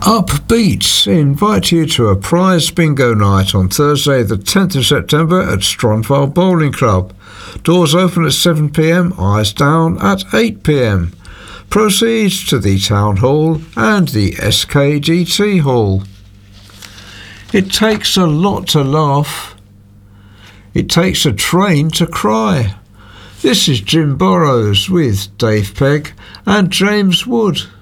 Upbeats invite you to a prize bingo night on Thursday the 10th of September at Stronfile Bowling Club. Doors open at 7 p.m, eyes down at 8 p.m. Proceeds to the Town Hall and the SKDT Hall. It takes a lot to laugh. It takes a train to cry. This is Jim Burrows with Dave Pegg and James Wood.